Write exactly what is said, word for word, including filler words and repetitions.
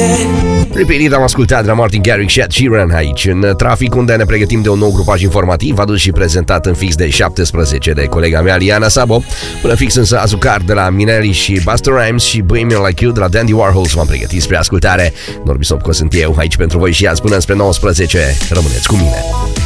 Repetit, am ascultat de la Martin Garrix și Ed Sheeran aici în trafic, unde ne pregătim de un nou grupaj informativ adus și prezentat în fix de șaptesprezece de colega mea Liana Sabo. Până fix însă Azucar de la Minelli și Busta Rhymes și Bohemian Like You de la Dandy Warhols m-am pregătit spre ascultare. Norbi Sopco sunt eu aici pentru voi și azi până spre nouăsprezece. Rămâneți cu mine.